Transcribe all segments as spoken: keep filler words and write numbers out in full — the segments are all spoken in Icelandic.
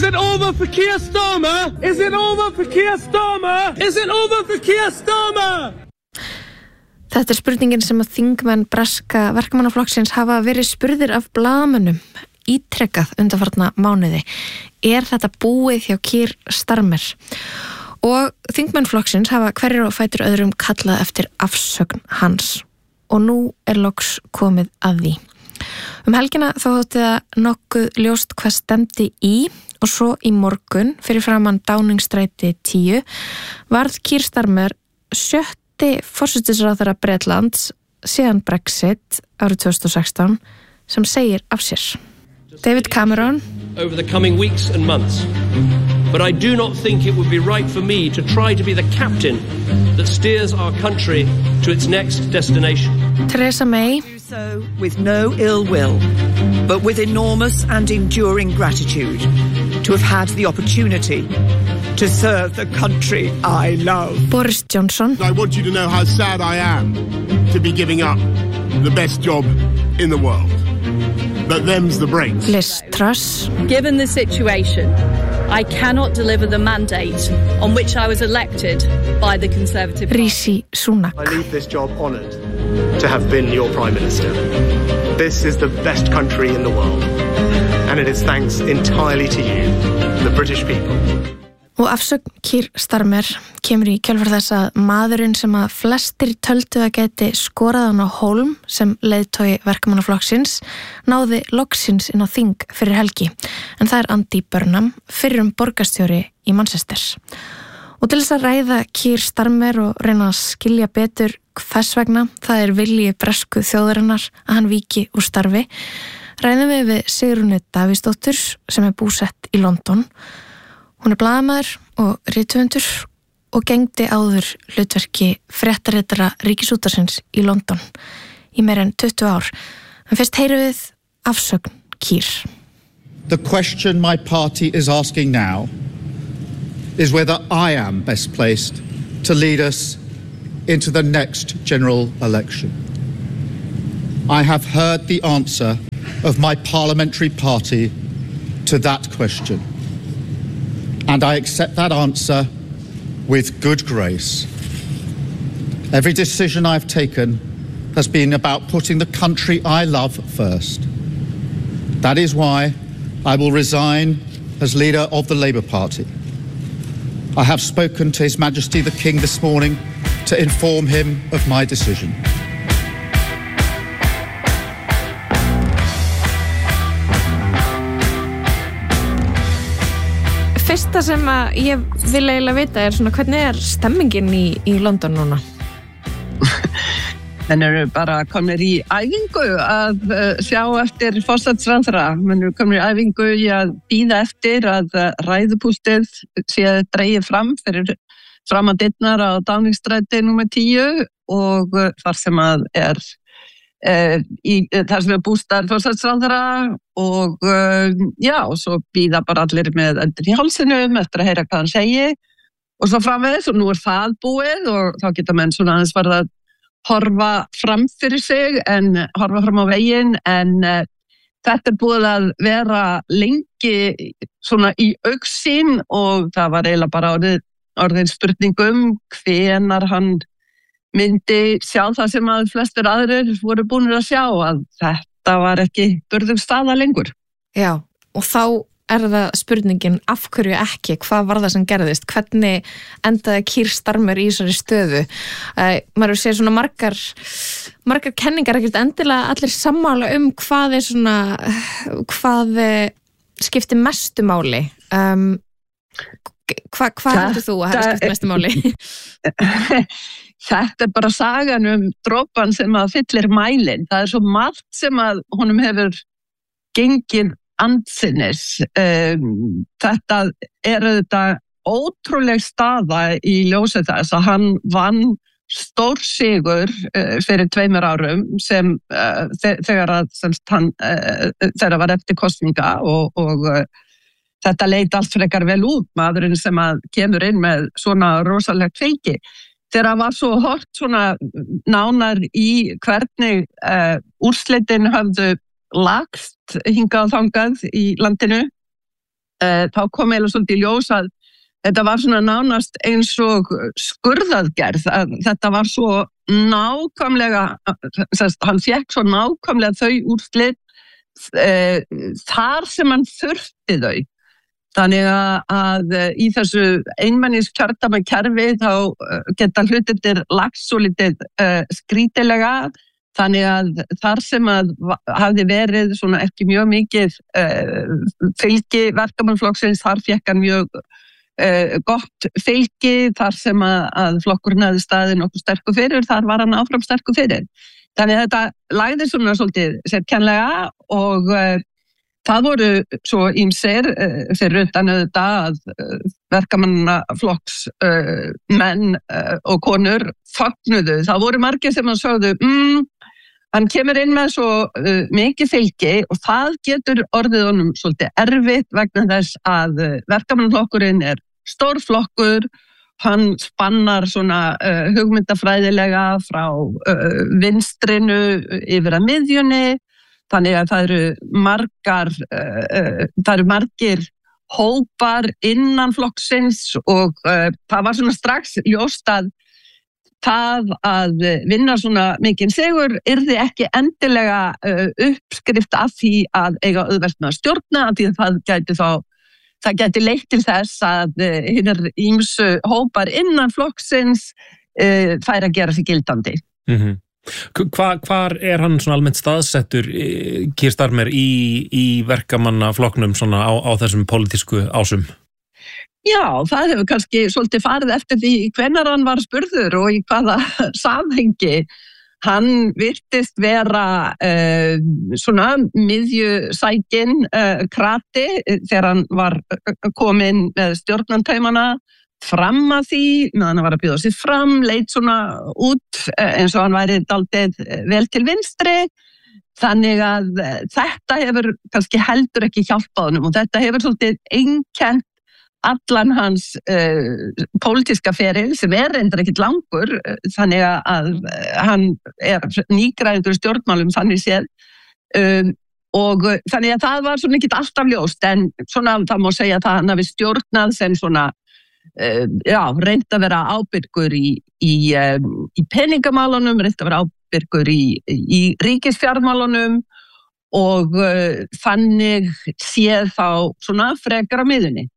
it over for Keir Starmer? Is it over for Keir Starmer? Is it over for Keir Starmer? Þetta er spurningin sem að þingmenn breska verkamannaflokksins hafa verið spurðir af blaðamönnum ítrekkað undanfarna mánuði. Er þetta búið hjá Keir Starmer? Og þingmenn flokksins hafa hverjir og fætur öðrum kallað eftir afsögn hans. Og nú er loks komið að því. Um helgina þá þótti það nokkuð ljóst hvað stemdi í og svo í morgun fyrir framan Downing-stræti tíu varð Keir Starmer sjötti forsætisráðherra Bretlands síðan Brexit árið tvö þúsund og sextán sem segir af sér. David Cameron over the coming weeks and months. But I do not think it would be right for me to try to be the captain that steers our country to its next destination. Theresa May so with no ill will, but with enormous and enduring gratitude to have had the opportunity to serve the country I love. Boris Johnson. I want you to know how sad I am to be giving up the best job in the world. But them's the breaks. Liz Truss. Given the situation, I cannot deliver the mandate on which I was elected by the Conservative Party. Rishi Sunak. I leave this job honoured to have been your Prime Minister. This is the best country in the world, and it is thanks entirely to you, the British people. Og afsögn Keir Starmer kemur í kjölfar þess að maðurinn sem að flestir töldu að geti skorað hann á hólm sem leiðtogi verkamannaflokksins náði loksins inn á þing fyrir helgi. En það er Andy Burnham, fyrrum borgarstjóri í Manchester. Og til þess að ræða Keir Starmer og reyna að skilja betur hvers vegna það er vilji bresku þjóðarinnar að hann víki úr starfi, ræðum við við Sigrúnu Davíðsdóttur sem er búsett í London. Hún er blaðamaður og rithöfundur og gegndi áður hlutverki fréttaritara Ríkisútvarpsins í London í meira en tuttugu ár. En fyrst heyrum við afsögn Keir. The question my party is asking now is whether I am best placed to lead us into the next general election. I have heard the answer of my parliamentary party to that question. And I accept that answer with good grace. Every decision I've taken has been about putting the country I love first. That is why I will resign as leader of the Labour Party. I have spoken to His Majesty the King this morning to inform him of my decision. Fyrsta sem að ég vil eiginlega vita er svona hvernig er stemmingin í, í London núna? Menn eru bara komnir í æfingu að uh, sjá eftir forsætisráðherra. Menn eru komnir í æfingu í að bíða eftir að uh, ræðupúltið sé dregið fram fyrir fram að dyrnar á Downing-stræti númer tíu og uh, þar sem að er uh, í, þar sem er bústaður forsætisráðherra og uh, já, og svo bíða bara allir með endur í hálsinum eftir að heyra hvað hann segi og svo framvegis og nú er það búið og þá geta menn svona aðeins farið að horfa fram fyrir sig en horfa fram á veginn en uh, þetta er búið að vera lengi svona í augsýn og það var eiginlega bara orðið, orðið spurningum hvenar hann myndi sjá það sem að flestir aðrir voru búinir að sjá að þetta var ekki burðug staða lengur. Já, og þá er það spurningin af hverju ekki, hvað var það sem gerðist, hvernig endaði Keir Starmer í þessari stöðu. Uh, maður sér svona margar, margar kenningar, ekkert endilega allir sammála um hvað er svona, hvað skiptir mestu máli. Um, hva, hvað heldur þú að hafa skipt mestu máli? Þetta er bara sagan um dropan sem að fyllir mælinn. Það er svo margt sem að honum hefur gengið andsinnis. Um, þetta er þetta ótrúleg staða í ljósi þess að hann vann stór sigur uh, fyrir tveimur árum sem uh, þegar að semst, hann uh, þegar var eftir kosninga og, og uh, þetta leit allt frekar vel út, maðurinn sem að kemur inn með svona rosalegt fylgi. Þegar það var svo hort svona nánar í hvernig uh, úrslitin höfðu lagst hingað og þangað í landinu uh, þá kom eiginlega svolítið í ljós að þetta var svona nánast eins og skurðaðgerð, að þetta var svo nákvæmlega, hann fékk svo nákvæmlega þau úrslit uh, þar sem hann þurfti þau. Þannig að, að í þessu einmennis kjördæmakerfi þá geta hlutirnir lagst svo litið uh, skrítilega. Þannig að þar sem að hafði verið svona ekki mjög mikið uh, fylgi verkamannaflokksins, þar fékk hann mjög uh, gott fylgi, þar sem að, að flokkurinn hafði staðið nokkuð sterkur fyrir, þar var hann áfram sterkur fyrir. Þannig að þetta lagði svona svolítið sérkennlega og uh, það voru svo ýmsir uh, fyrir utan auðvitað að uh, verkamannaflokks uh, menn uh, og konur fagnuðu. Það voru margir sem að sögðu, mm, hann kemur inn með svo uh, mikið fylgi og það getur orðið honum svolítið erfitt vegna þess að uh, verkamannaflokkurinn er stór flokkur, hann spannar svona uh, hugmyndafræðilega frá uh, vinstrinu yfir að miðjunni, þannig að það eru margar, uh, uh, það eru margir hópar innan flokksins og uh, það var svona strax ljóst að það að vinna svona mikinn sigur yrði ekki endilega uh, uppskrift af því að eiga auðvelt með að stjórna, af því að það gæti þá það gæti leitt til þess að uh, hinir ýmsu hópar innan flokksins uh, færi að gera sig gildandi. Mm-hmm. Hva, hvar er hann svona almennt staðsettur Keir Starmer í, í verkamannaflokknum svona á, á þessum pólitísku ásum? Já, það hefur kannski svolítið farið eftir því hvenær hann var spurður og í hvaða samhengi. Hann virtist vera uh, svona miðjusækin uh, krati þegar hann var kominn með stjórnantaumana fram að því, meðan hann var að bjóða sig fram, leit svona út eins og hann væri dálítið vel til vinstri. Þannig að þetta hefur kannski heldur ekki hjálpað honum og þetta hefur svolítið einkennt allan hans uh, pólitíska feril sem er reyndar ekkert langur, þannig að hann er nýgræðingur í stjórnmálum þannig séð um, og þannig að það var svona ekkert alltaf ljóst en svona það má segja að hann hafi stjórnað sem svona uh, já, reynd að vera ábyrgur í, í, um, í peningamálunum, reynd að vera ábyrgur í, í ríkisfjármálunum og uh, þannig séð þá svona frekar á miðunni.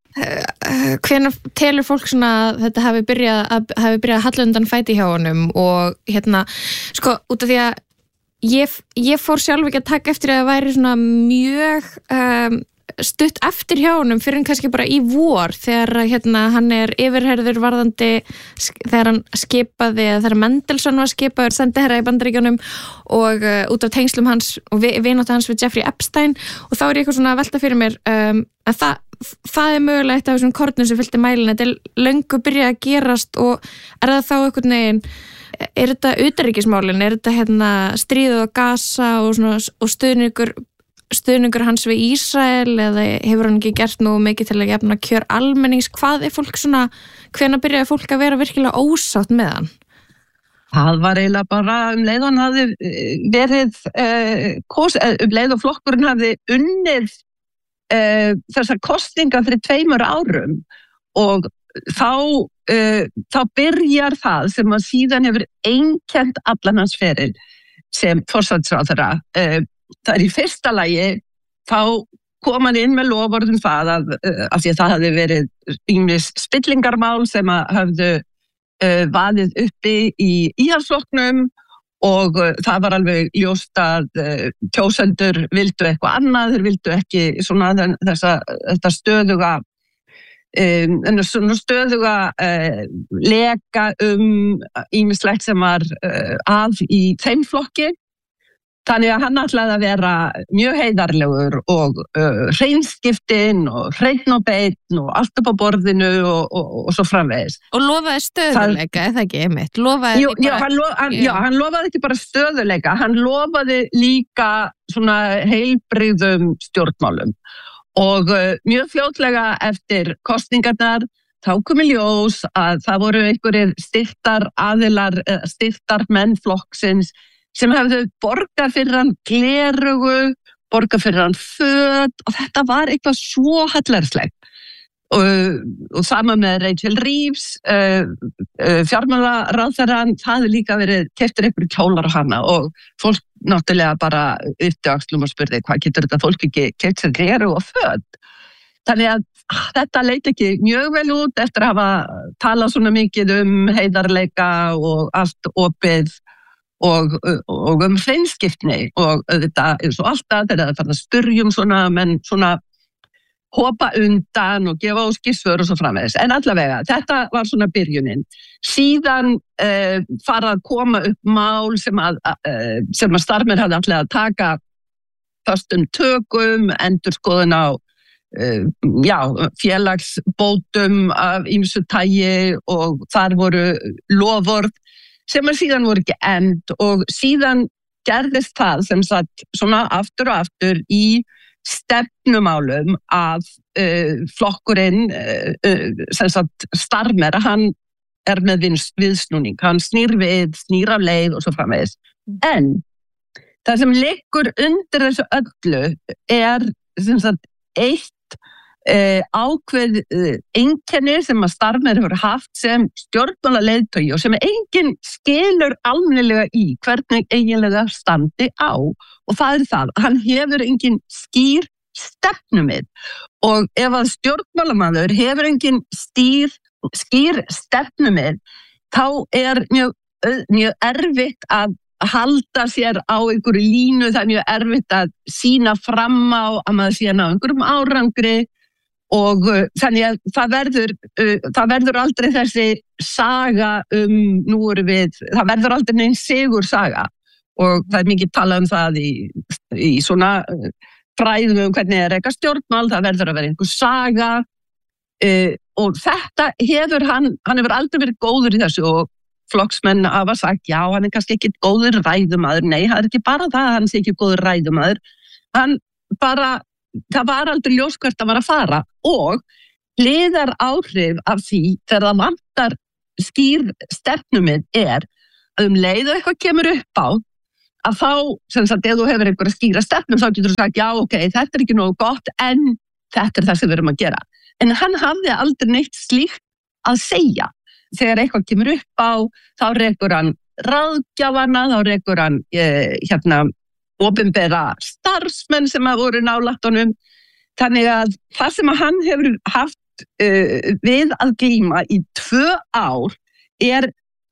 Hvenær telur fólk svona að þetta hafi byrjað að hafi byrjað að halla undan fæti hjá honum og hérna, sko, út af því að ég, ég fór sjálf ekki að taka eftir að það væri svona mjög um, stutt eftir hjá honum fyrir en kannski bara í vor þegar hérna hann er yfirherður varðandi þegar hann skipaði þegar Mendelsohn var skipaður sendiherra í Bandaríkjunum og uh, út af tengslum hans og vináttu hans við Jeffrey Epstein og þá er ég eitthvað svona að velta fyrir mér um, að það það er mögulega eitt af þessum kornum sem fylgdi mælinn, þetta er löngu byrjað að gerast og er það þá einhvern veginn, er þetta utanríkismálin, er þetta hérna stríðið á Gaza og, svona, og stuðningur, stuðningur hans við Ísrael eða hefur hann ekki gert nú mikið til að jafna kjör almennings, hvað er fólk svona, hvenær byrjaði fólk að vera virkilega ósátt með hann? Það var eiginlega bara um leið hann hafði verið, uh, kos, um leið og flokkurinn hafði unnið Uh, þessar kosningar fyrir tveimur árum og þá, uh, þá byrjar það sem að síðan hefur einkennt allan hans feril sem forsætisráðherra. Uh, það er í fyrsta lagi, þá kom hann inn með loforðum það að, uh, af því að það hafði verið ýmis spillingarmál sem að hafðu uh, vaðið uppi í íhaldsflokknum og uh, það var alveg ljóst að uh, kjósendur vildu eitthvað annað, þeir vildu ekki svona þessa, þetta stöðuga um, svona stöðuga uh, leka um ýmislegt sem var uh, að í þeim flokki. Þannig að hann ætlaði að vera mjög heiðarlegur og uh, hreinskiptinn og hreinn og beinn og allt upp á borðinu og, og, og svo framvegis. Og lofaði stöðuleika, er það ekki einmitt? Lofaði jú, bara... já, hann lo, hann, já. já, hann lofaði ekki bara stöðuleika, hann lofaði líka svona heilbrigðum stjórnmálum. Og uh, mjög fljótlega eftir kosningarnar þá kom í ljós að það voru einhverjir styrtar aðilar, styrtar menn flokksins sem hefðu borgað fyrir hann glerugu borga fyrir hann föt og þetta var eitthvað svo hallarslegt. Og, og sama með Rachel Reeves, uh, uh, fjármálaráðherrann, það hefði líka verið keyptir einhverju kjólar á hana og fólk náttúrulega bara yfti öxlum og spurði hvað getur þetta fólk ekki keypt sér gleru og föt. Þannig að ah, þetta leit ekki mjög vel út eftir að hafa talað svona mikið um heiðarleika og allt opið og, og um hreinskiptni og þetta er svo alltaf þegar það farið að spyrjum svona menn svona hopa undan og gefa óskýrsvör og svo framvegis. En allavega, þetta var svona byrjunin. Síðan uh, fara að koma upp mál sem að, uh, sem að Starmer hafði allega að taka föstum tökum, endurskoðun á uh, já, félagsbótum af ýmsu tagi og þar voru loforð sem að síðan voru ekki efnd og síðan gerðist það sem sagt svona aftur og aftur í stefnumálum að uh, flokkurinn uh, uh, sem sagt Starmer, hann er með viðsnúning, hann snýr við, snýr af leið og svo framvegis. En það sem liggur undir þessu öllu er sem sagt eitt uh, ákveð uh, einkenni sem að Starmer hefur haft sem stjórnmálaleiðtogi og sem enginn skilur almennilega í hvernig eiginlega standi á. Og það er það, hann hefur engin skýr stefnumið og ef að stjórnmálamaður hefur engin stýr, skýr stefnumið þá er mjög, mjög erfitt að halda sér á einhverju línu, það er mjög erfitt að sýna fram á að maður sé ná einhverjum árangri og uh, þannig að það verður, uh, það verður aldrei þessi saga um nú erum við, það verður aldrei neinn sigur saga. Og það er mikið talað um það í, í svona fræðum um hvernig er eitthvað stjórnmál, það verður að vera einhver saga uh, og þetta hefur hann, hann hefur aldrei verið góður í þessu og flokksmenn hafa sagt, já, hann er kannski ekki góður ræðumaður, nei, það er ekki bara það að hann sé ekki góður ræðumaður, hann bara, það var aldrei ljós hvert að var að fara og hliðar áhrif af því þegar það vantar skýr stefnumið er að um leið og eitthvað kemur upp á að þá, sem sagt, ef þú hefur einhverja skýra stefnum, þá getur þú sagt, já, ok, þetta er ekki nógu gott, en þetta er það sem við erum að gera. En hann hafði aldrei neitt slíkt að segja. Þegar eitthvað kemur upp á, þá rekur hann ráðgjafana, þá rekur hann, eh, hérna, opinbera starfsmenn sem að voru nálægt honum. Þannig að það sem að hann hefur haft uh, við að glíma í tvö ár er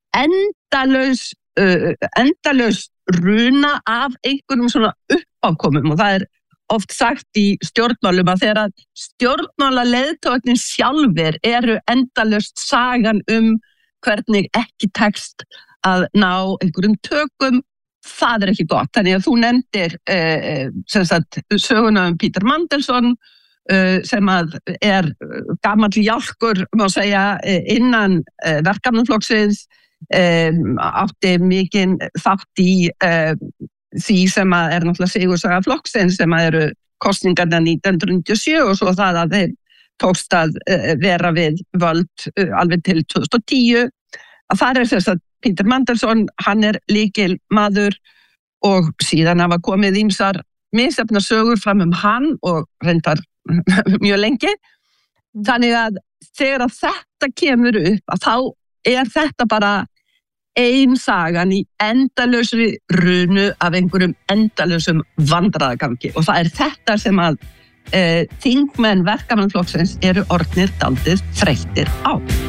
endalaus, uh, endalaus runa af einhverjum svona uppákomum og það er oft sagt í stjórnmálum að þegar stjórnmálaleiðtogarnir sjálfir eru endalaust sagan um hvernig ekki tekst að ná einhverjum tökum, það er ekki gott. Þannig að þú nefndir uh, sem sagt, söguna um Peter Mandelson uh, sem að er gamall jálkur, má segja, innan uh, verkefnaflokksins, Um, átti mikinn þátt í uh, því sem að er náttúrulega sigursaga flokksins sem að eru kosningarna nítján hundruð níutíu og sjö og svo það að þeir tókst að uh, vera við völd uh, alveg til tvö þúsund og tíu að það er þess að Peter Mandelson, hann er lykil maður og síðan hafa komið ýmsar misjafnar sögur fram um hann og reyndar mjög lengi. Þannig að þegar að þetta kemur upp að þá er þetta bara ein sagan í endalausri runu af einhverjum endalausum vandræðagangi og það er þetta sem að e, þingmenn verkamannaflokksins eru orðnir dálítið þreyttir á.